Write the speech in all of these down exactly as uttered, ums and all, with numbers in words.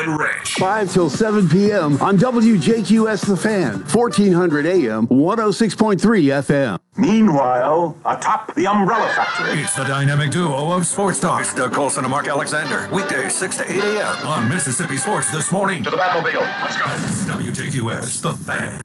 and Rich. five till seven p.m. on W J Q S The Fan, fourteen hundred A M, one oh six point three F M. Meanwhile, atop the Umbrella Factory. It's the dynamic duo of Sports Talk. It's Doug Colson and Mark Alexander. Weekdays, six to eight a.m. on Mississippi Sports This Morning. To the Batmobile. Let's go. It's W J Q S, The Fan.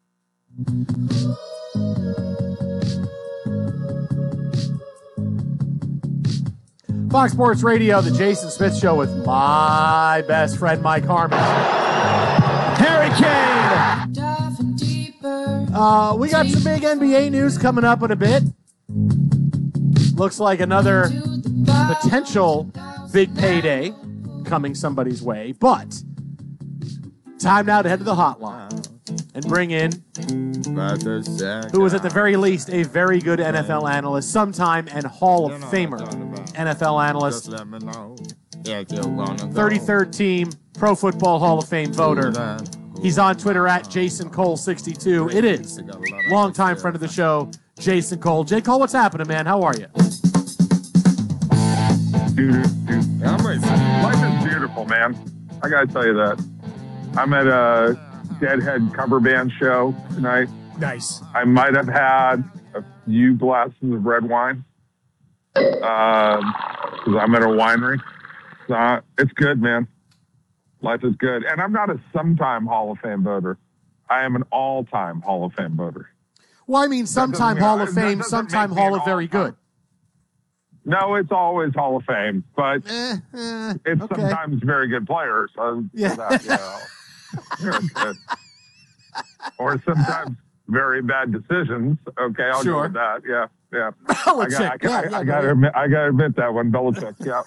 Fox Sports Radio, the Jason Smith Show with my best friend, Mike Harmon. Harry Kane! Uh, we got some big N B A news coming up in a bit. Looks like another potential big payday coming somebody's way. But time now to head to the hotline and bring in who is at the very least a very good N F L analyst, sometime and Hall of Famer N F L analyst, thirty-third team Pro Football Hall of Fame voter. He's on Twitter at Jason Cole sixty-two. It is longtime friend of the show, Jason Cole. J. Cole, what's happening, man? How are you? Life is beautiful, man. I gotta tell you that. I'm at a Deadhead cover band show tonight. Nice. I might have had a few glasses of red wine because um, I'm at a winery. So it's good, man. Life is good. And I'm not a sometime Hall of Fame voter. I am an all-time Hall of Fame voter. Well, I mean, sometime mean, Hall of Fame, sometime Hall of Very Good. No, it's always Hall of Fame, but eh, eh, it's okay. sometimes very good players. So yeah. That, you know, very good. Or sometimes very bad decisions. Okay, I'll sure. go with that. Yeah, yeah. Belichick. I got, I, yeah, I, yeah, I got to admit, I got to admit that one. Belichick. Yeah.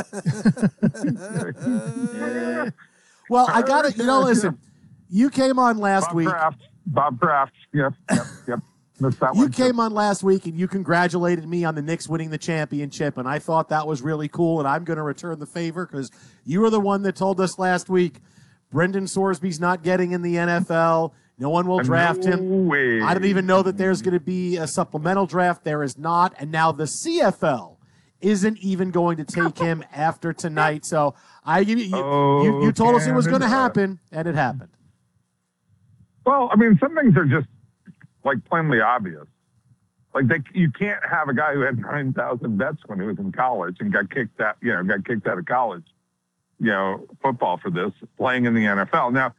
Okay. Well, I got to, you know, listen. You came on last Bob week. Kraft. Bob Kraft. Yep. Yep. Yep. Missed that You one came too. on last week and you congratulated me on the Knicks winning the championship, and I thought that was really cool, and I'm going to return the favor because you were the one that told us last week Brendan Sorsby's not getting in the N F L. No one will draft no him. Way. I don't even know that there's going to be a supplemental draft. There is not. And now the C F L isn't even going to take him after tonight. So I give you, you, oh, you, you told us it was going to Canada. happen, and it happened. Well, I mean, some things are just like plainly obvious. Like they, you can't have a guy who had nine thousand bets when he was in college and got kicked out, you know, got kicked out of college, you know, football for this, playing in the N F L. Now,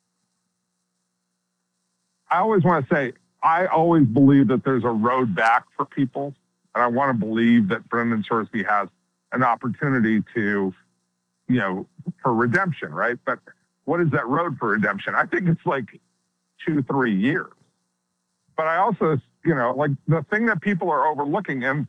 I always want to say, I always believe that there's a road back for people. And I want to believe that Brendan Sorsby has an opportunity to, you know, for redemption, right? But what is that road for redemption? I think it's like two, three years. But I also, you know, like the thing that people are overlooking, and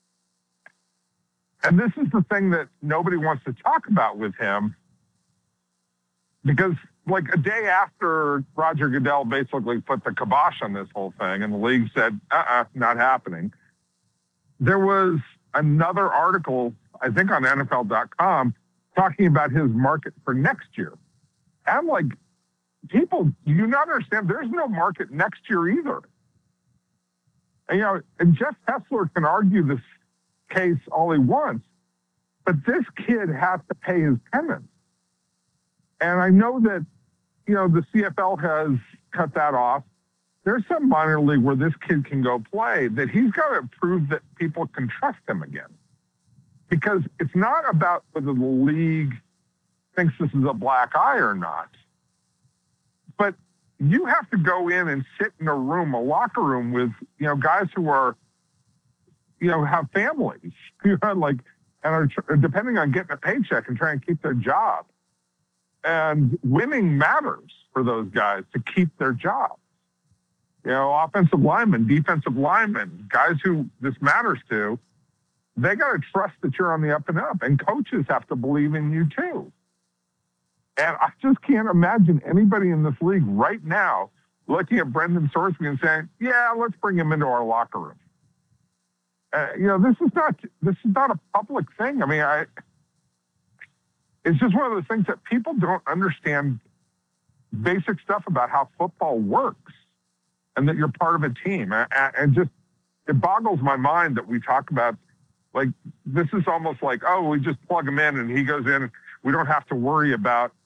and this is the thing that nobody wants to talk about with him, because like a day after Roger Goodell basically put the kibosh on this whole thing and the league said, uh-uh, not happening, there was another article, I think on N F L dot com, talking about his market for next year. And I'm like, people, do you not understand? There's no market next year either. And, you know, and Jeff Hessler can argue this case all he wants, but this kid has to pay his penance. And I know that, you know, the C F L has cut that off. There's some minor league where this kid can go play that he's got to prove that people can trust him again. Because it's not about whether the league thinks this is a black eye or not. But you have to go in and sit in a room, a locker room with, you know, guys who are, you know, have families, you know, like, and are tr- depending on getting a paycheck and trying to keep their job. And winning matters for those guys to keep their jobs. You know, offensive linemen, defensive linemen, guys who this matters to, they got to trust that you're on the up and up. And coaches have to believe in you too. And I just can't imagine anybody in this league right now looking at Brendan Sorsby and saying, yeah, let's bring him into our locker room. Uh, you know, this is not this is not a public thing. I mean, I it's just one of those things that people don't understand basic stuff about how football works and that you're part of a team. And, and just, it boggles my mind that we talk about, like, this is almost like, oh, we just plug him in and he goes in. We don't have to worry about